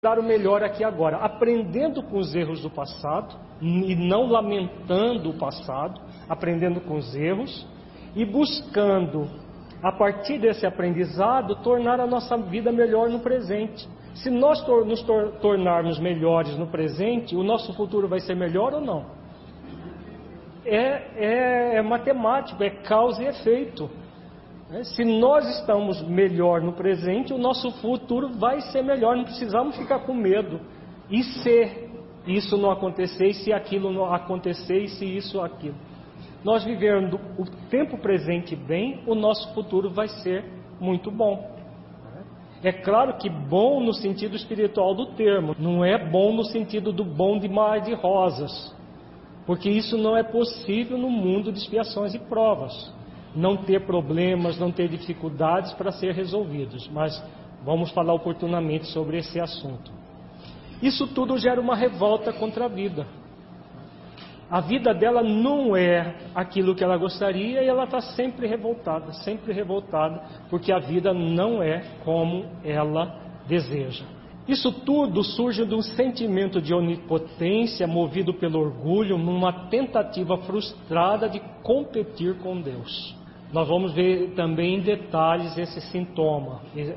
dar o melhor aqui agora, aprendendo com os erros do passado e não lamentando o passado, aprendendo com os erros e buscando, a partir desse aprendizado, tornar a nossa vida melhor no presente. Se nós nos tornarmos melhores no presente, o nosso futuro vai ser melhor ou não? É matemático, é causa e efeito. Se nós estamos melhor no presente, o nosso futuro vai ser melhor. Não precisamos ficar com medo. E se isso não acontecer, e se aquilo não acontecer, e se isso ou aquilo. Nós vivendo o tempo presente bem, o nosso futuro vai ser muito bom. É claro que bom no sentido espiritual do termo, não é bom no sentido do bom de mar de rosas, porque isso não é possível no mundo de expiações e provas. Não ter problemas, não ter dificuldades para ser resolvidos, mas vamos falar oportunamente sobre esse assunto. Isso tudo gera uma revolta contra a vida. A vida dela não é aquilo que ela gostaria e ela está sempre revoltada, porque a vida não é como ela deseja. Isso tudo surge de um sentimento de onipotência movido pelo orgulho, numa tentativa frustrada de competir com Deus. Nós vamos ver também em detalhes esse sintoma.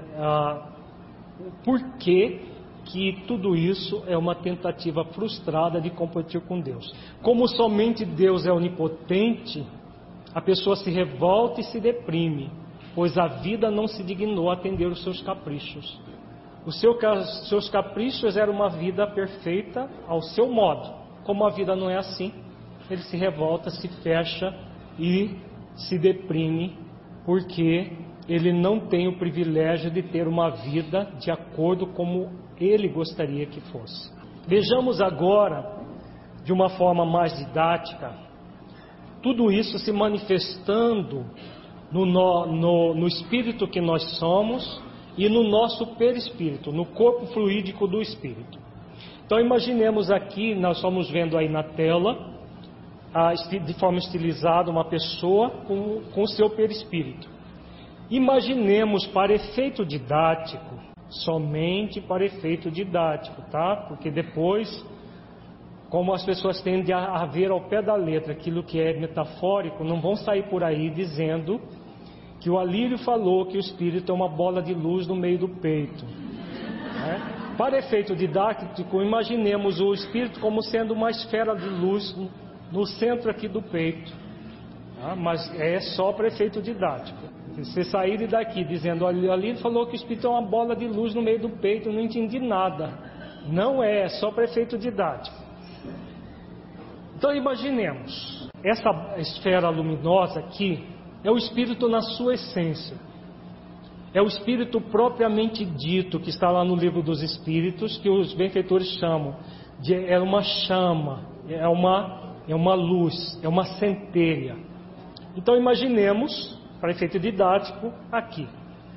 Por que tudo isso é uma tentativa frustrada de competir com Deus? Como somente Deus é onipotente, a pessoa se revolta e se deprime, pois a vida não se dignou a atender os seus caprichos. Os seus caprichos eram uma vida perfeita ao seu modo. Como a vida não é assim, ele se revolta, se fecha e se deprime, porque ele não tem o privilégio de ter uma vida de acordo como ele gostaria que fosse. Vejamos agora, de uma forma mais didática, tudo isso se manifestando no espírito que nós somos e no nosso perispírito, no corpo fluídico do espírito. Então imaginemos aqui, nós estamos vendo aí na tela, de forma estilizada, uma pessoa com o seu perispírito. Imaginemos, para efeito didático, somente para efeito didático, tá? Porque depois, como as pessoas tendem a ver ao pé da letra aquilo que é metafórico, não vão sair por aí dizendo que o Alírio falou que o espírito é uma bola de luz no meio do peito, né? Para efeito didático, imaginemos o espírito como sendo uma esfera de luz no centro aqui do peito, tá? Mas é só para efeito didático. Se você sair daqui dizendo, olha, ali falou que o espírito é uma bola de luz no meio do peito, eu não entendi nada. Não é só para efeito didático. Então imaginemos, essa esfera luminosa aqui é o espírito na sua essência. É o espírito propriamente dito, que está lá no livro dos Espíritos, que os benfeitores chamam de uma chama, é uma luz, é uma centelha. Então imaginemos, para efeito didático, aqui.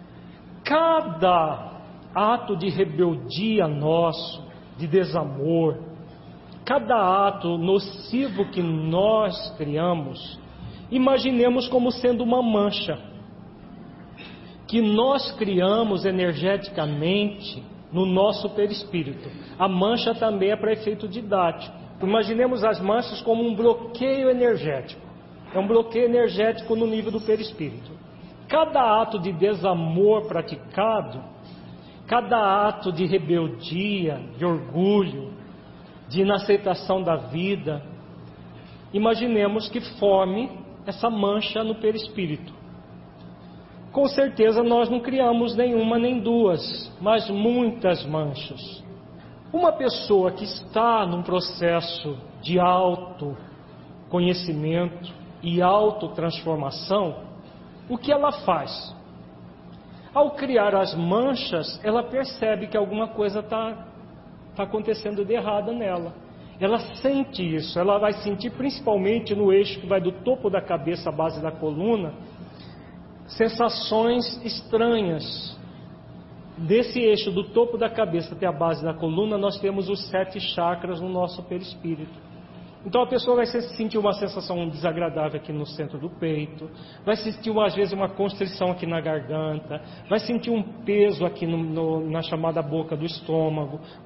Cada ato de rebeldia nosso, de desamor, cada ato nocivo que nós criamos, imaginemos como sendo uma mancha que nós criamos energeticamente no nosso perispírito. A mancha também é para efeito didático. Imaginemos as manchas como um bloqueio energético. É um bloqueio energético no nível do perispírito. Cada ato de desamor praticado, cada ato de rebeldia, de orgulho, de inaceitação da vida, imaginemos que forme essa mancha no perispírito. Com certeza nós não criamos nenhuma nem duas, mas muitas manchas. Uma pessoa que está num processo de autoconhecimento e autotransformação, o que ela faz? Ao criar as manchas, ela percebe que alguma coisa está acontecendo de errado nela. Ela sente isso, ela vai sentir principalmente no eixo que vai do topo da cabeça à base da coluna, sensações estranhas. Desse eixo do topo da cabeça até a base da coluna, nós temos os 7 chakras no nosso perispírito. Então a pessoa vai sentir uma sensação desagradável aqui no centro do peito, vai sentir às vezes uma constrição aqui na garganta, vai sentir um peso aqui na chamada boca do estômago,